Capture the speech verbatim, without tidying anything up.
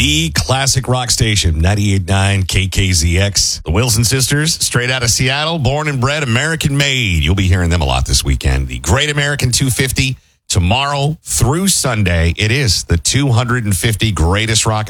The classic rock station, ninety-eight point nine K K Z X. The Wilson Sisters, straight out of Seattle, born and bred, American made. You'll be hearing them a lot this weekend. The Great American two fifty, tomorrow through Sunday. It is the two hundred fifty greatest rock